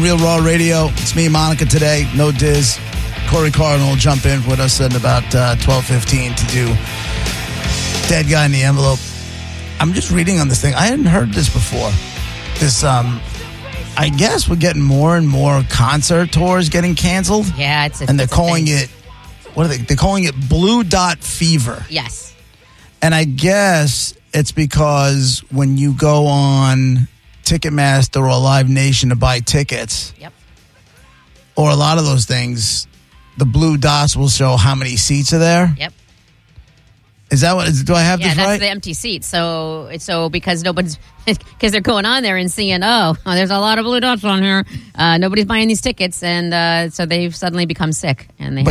on Real Raw Radio. It's me and Monica today. No Diz. Corey Cardinal will jump in with us at about 12:15 to do Dead Guy in the Envelope. I'm just reading on this thing. I hadn't heard this before. This, I guess we're getting more and more concert tours getting canceled. Yeah, and they're calling it, what are they? They're calling it Blue Dot Fever. Yes. And I guess it's because when you go on Ticketmaster or Live Nation to buy tickets, yep, or a lot of those things, the blue dots will show how many seats are there. Yep. Is that what? Do I have this right? Yeah, that's the empty seats. So because nobody's because they're going on there and seeing, there's a lot of blue dots on here. Nobody's buying these tickets, and so they've suddenly become sick, and they.